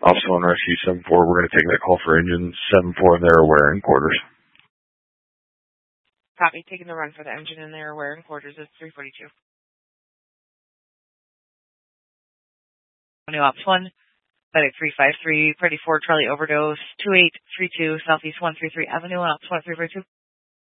Officer 1 Rescue 7-4, we're going to take that call for engine 7-4 in their aware in quarters. Copy, taking the run for the engine in their aware in quarters is 342. New Ops 1, Medic 353, Party 4, Charlie Overdose, 2832, Southeast 133 Avenue, Ops 1 342.